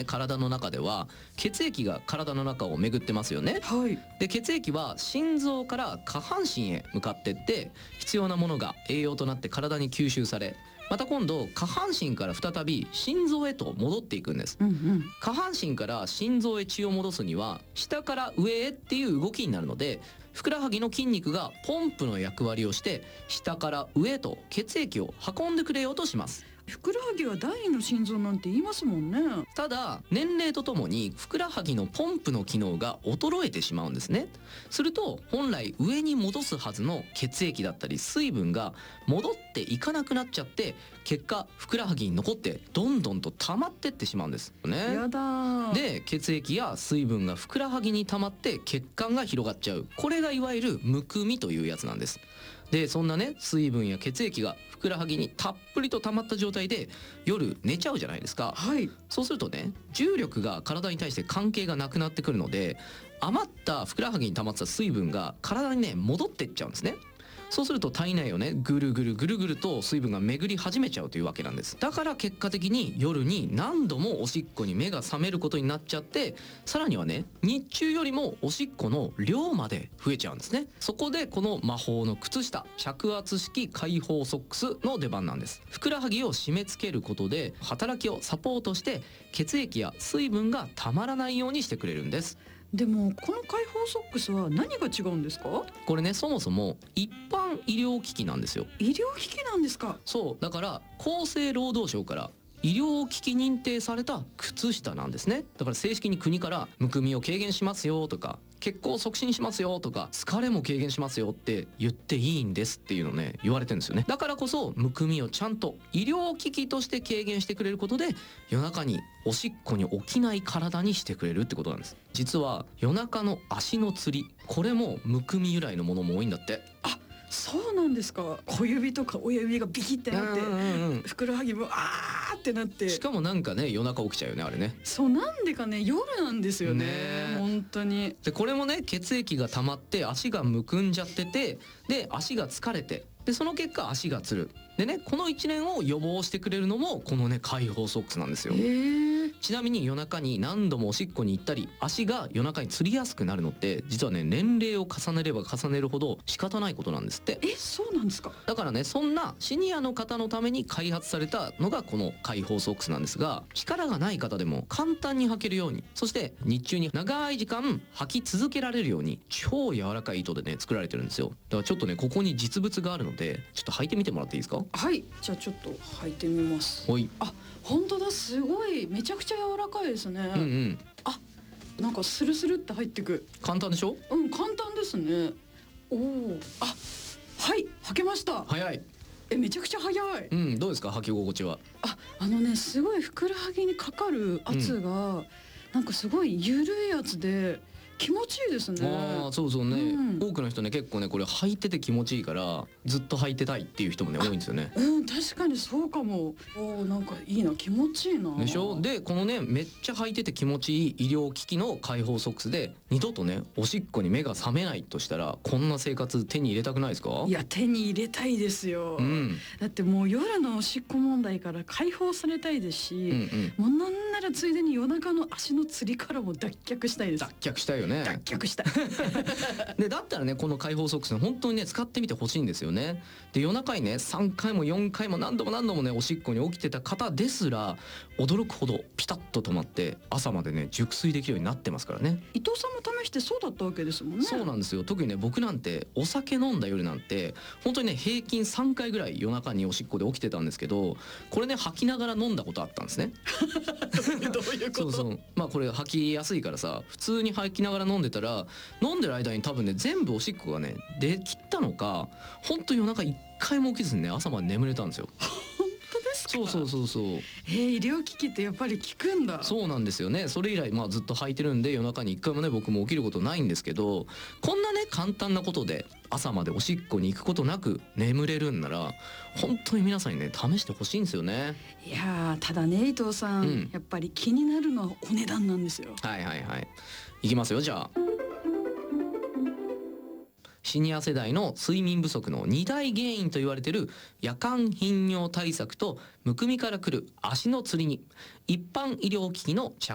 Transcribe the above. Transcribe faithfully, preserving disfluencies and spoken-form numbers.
体の中では血液が体の中を巡ってますよね。 はい。 で血液は心臓から下半身へ向かってって必要なものが栄養となって体に吸収され、また今度下半身から再び心臓へと戻っていくんです。 うんうん。 下半身から心臓へ血を戻すには下から上へっていう動きになるので、ふくらはぎの筋肉がポンプの役割をして下から上へと血液を運んでくれようとします。 ふくらはぎは第二の心臓なんて言いますもんね。 ただ年齢とともにふくらはぎのポンプの機能が衰えてしまうんですね。すると本来上に戻すはずの血液だったり水分が戻っていかなくなっちゃって、結果ふくらはぎに残ってどんどんと溜まってってしまうんですよね。 やだ。 で血液や水分がふくらはぎに溜まって血管が広がっちゃう、これがいわゆるむくみというやつなんです。でそんなね水分や血液がふくらはぎにたっぷりと溜まった状態で夜寝ちゃうじゃないですか。 はい。 そうするとね重力が体に対して関係がなくなってくるので、余ったふくらはぎに溜まった水分が体にね戻ってっちゃうんですね。そうすると体内をねぐるぐるぐるぐると水分が巡り始めちゃうというわけなんです。だから結果的に夜に何度もおしっこに目が覚めることになっちゃって、さらにはね日中よりもおしっこの量まで増えちゃうんですね。そこでこの魔法の靴下着圧式解放ソックスの出番なんです。ふくらはぎを締め付けることで働きをサポートして血液や水分がたまらないようにしてくれるんです。 でもこの解放ソックスは何が違うんですか？ これねそもそも一般医療機器なんですよ。 医療機器なんですか？ そうだから厚生労働省から医療機器認定された靴下なんですね。だから正式に国からむくみを軽減しますよとか血行を促進しますよとか疲れも軽減しますよって言っていいんですっていうのね言われてるんですよね。だからこそむくみをちゃんと医療機器として軽減してくれることで夜中におしっこに起きない体にしてくれるってことなんです。実は夜中の足のつり、これもむくみ由来のものも多いんだって。 あ、そうなんですか。小指とか親指がビキってなって、 うんうんうん、 ふくらはぎもあーってなって、 しかもなんかね夜中起きちゃうよねあれね。 そうなんでかね夜なんですよね。 ね本当に。 でこれもね血液が溜まって足がむくんじゃってて、で足が疲れて、でその結果足がつる。でねこの一連を予防してくれるのもこのね解放ソックスなんですよ。 へー。 ちなみに夜中に何度もおしっこに行ったり足が夜中につりやすくなるのって実はね年齢を重ねれば重ねるほど仕方ないことなんですって。 え、そうなんですか？ だからねそんなシニアの方のために開発されたのがこの解放ソックスなんですが、力がない方でも簡単に履けるように、そして日中に長い時間履き続けられるように超柔らかい糸でね作られてるんですよ。だからちょっとねここに実物があるのでちょっと履いてみてもらっていいですか？ はい、じゃあちょっと履いてみます。 ほい。 あ、本当だ、すごいめちゃくちゃ柔らかいですね。 うんうん、 あ、なんかスルスルって入ってく。 簡単でしょ？ うん、簡単ですね。おお、あ、はい、履けました。 早い。 え、めちゃくちゃ早い。 うん、どうですか履き心地は？ あ、あのね、すごいふくらはぎにかかる圧が、なんかすごい緩いやつで気持ちいいですね。 ああそうそうね、 うん、 多くの人ね結構ねこれ履いてて気持ちいいからずっと履いてたいっていう人もね多いんですよね。 うん、確かにそうかも。おー、なんかいいな、気持ちいいな。 でしょ？でこのねめっちゃ履いてて気持ちいい医療機器の解放ソックスで二度とねおしっこに目が覚めないとしたらこんな生活手に入れたくないですか？ いや、手に入れたいですよ。 うん、 だってもう夜のおしっこ問題から解放されたいですし、 うんうん、 もうなんならついでに夜中の足のつりからも脱却したいです。 脱却したいよね。 脱却したい。 でだったらねこの解放ソックス本当にね使ってみてほしいんですよね。で夜中にねさんかいもよんかいも何度も何度もねおしっこに起きてた方ですら驚くほどピタッと止まって朝までね熟睡できるようになってますからね。 伊藤さんも試してそうだったわけですもんね。 そうなんですよ。特にね僕なんてお酒飲んだ夜なんて本当にね平均さんかいぐらい夜中におしっこで起きてたんですけど、これね吐きながら飲んだことあったんですね。 どういうこと？ そうそう、まあこれ吐きやすいからさ普通に吐きながら飲んでたら飲んでる間に多分ね全部おしっこがね出きったのか本当夜中一回も起きずにね朝まで眠れたんですよ。 本当ですか？ そうそうそうそう。 えー、医療機器ってやっぱり効くんだ。 そうなんですよね。それ以来まあずっと履いてるんで夜中に一回もね僕も起きることないんですけど、こんなね簡単なことで朝までおしっこに行くことなく眠れるんなら本当に皆さんにね試してほしいんですよね。 いやー、ただね伊藤さん、 うん、 やっぱり気になるのはお値段なんですよ。 はいはいはい。いきますよじゃあ。シニア世代の睡眠不足のに大原因と言われている夜間頻尿対策とむくみからくる足のつりに一般医療機器の着